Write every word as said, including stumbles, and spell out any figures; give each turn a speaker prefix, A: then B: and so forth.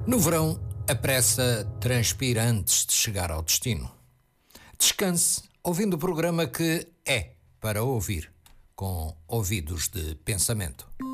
A: No verão, a pressa transpira antes de chegar ao destino. Descanse ouvindo o programa que é para ouvir, com ouvidos de pensamento.